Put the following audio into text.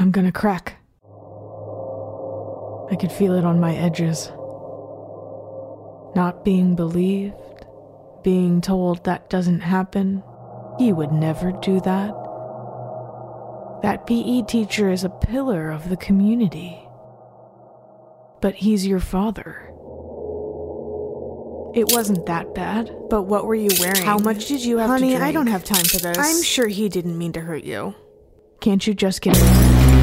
I'm gonna crack. I could feel it on my edges. Not being believed, being told that doesn't happen. He would never do that. That PE teacher is a pillar of the community. But he's your father. It wasn't that bad. But what were you wearing? How much did you have to Honey, drink? I don't have time for this. I'm sure he didn't mean to hurt you. Can't you just get it?